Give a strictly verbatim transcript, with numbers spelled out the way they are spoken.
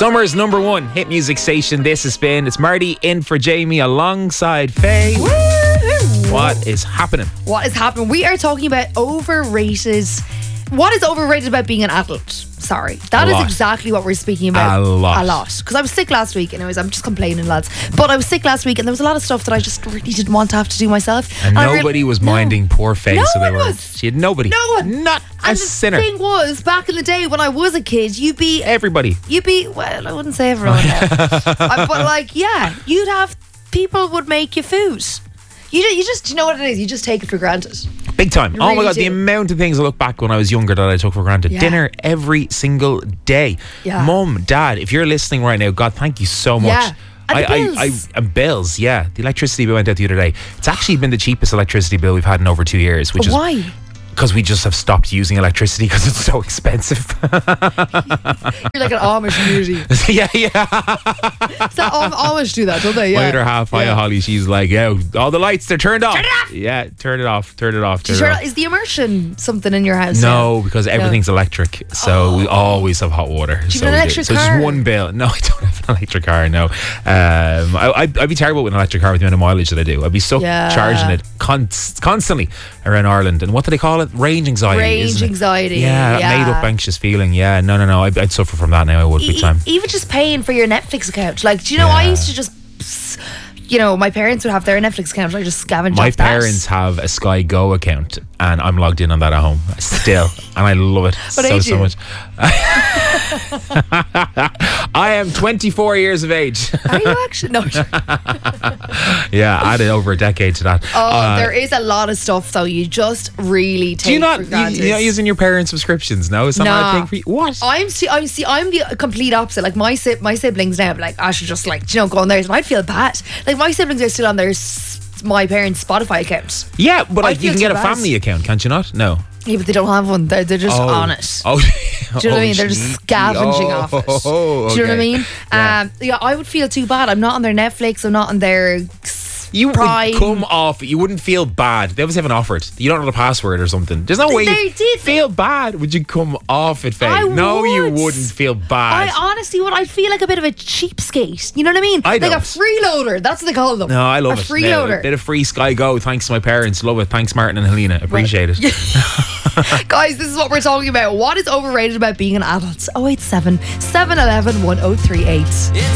Summer's number one hit music station. This has been, it's Marty in for Jamie alongside Faye. Woo! What is happening? What is happening? We are talking about overrated. What is overrated about being an adult? Sorry. That A is lot. exactly what we're speaking about. A lot. A lot. Because I was sick last week. Anyways, I'm just complaining, lads. But I was sick last week and there was a lot of stuff that I just really didn't want to have to do myself. And I nobody really- was No. minding poor Faye. No so they one were. was. She had nobody. No one. Not a And the sinner. thing was, back in the day when I was a kid, you'd be... Everybody. You'd be... Well, I wouldn't say everyone now. Uh, but like, yeah, you'd have... People would make you food. You, ju- you just... You know what it is? You just take it for granted. Big time. You Oh my really God, the do. amount of things I look back when I was younger that I took for granted. Yeah. Dinner every single day. Yeah. Mum, Dad, if you're listening right now, God, thank you so much. Yeah. And I, the bills. I, I, and bills, yeah. The electricity bill went out the other day. It's actually been the cheapest electricity bill we've had in over two years, which But is why? because we just have stopped using electricity because it's so expensive. You're like an Amish community. yeah, yeah. So Am- Amish do that, don't they? Yeah. My other half, Aya Yeah. Holly, she's like, yeah, all the lights, they're turned off. Turn it off! Yeah, turn it off, turn it off, Do turn you it turn- off. Is the immersion something in your house? No, because everything's electric, so we always have hot water. you so have an we do. electric so car? just one bill. No, I don't have an electric car. No, um, I, I'd, I'd be terrible with an electric car with the amount of mileage that I do. I'd be stuck Yeah. charging it const- constantly around Ireland. And what do they call it? Range anxiety. Range isn't it? anxiety. Yeah, that yeah. made up anxious feeling. Yeah, no, no, no. I'd, I'd suffer from that now. I would big E- time. Even just paying for your Netflix account. Like, do you know, I Yeah. used to just, you know, my parents would have their Netflix account and I just scavenge My off that. parents have a Sky Go account, and I'm logged in on that at home still, and I love it What so age so are you? much. I am twenty-four years of age. Are you actually? No. Yeah, added over a decade to that. Oh, Uh, there is a lot of stuff though. You just really take do you not for you, granted. you're not using your parents' subscriptions? No, is that not a Nah. thing for you? What? I'm see, I'm see, I'm the complete opposite. Like my si- my siblings now, like I should just like, you know, go on theirs, and I'd feel bad. Like my siblings are still on their s- my parents' Spotify account. Yeah, but I like you feel can get too a bad. family account, can't you not? No. Yeah, but they don't have one. They're, they're just Oh. on it. Oh, Do you know what I mean? They're just sneaky. scavenging Oh, off it. Do you know what I okay. mean? Yeah. Um, yeah, I would feel too bad. I'm not on their Netflix. I'm not on their You Prime. would come off. You wouldn't feel bad. They always have an offer. You don't know the password or something. There's no They- way they you did. feel bad. Would you come off it, Faye? I No, you would. wouldn't feel bad. I honestly would. I'd feel like a bit of a cheapskate. You know what I mean? I like a don't. freeloader. That's what they call them. no, I love a it. A No, freeloader. a bit of free Sky Go. Thanks to my parents. Love it. Thanks, Martin and Helena. Appreciate it. Guys, this is what we're talking about. What is overrated about being an adult? oh eight seven, seven one one, oh three eight.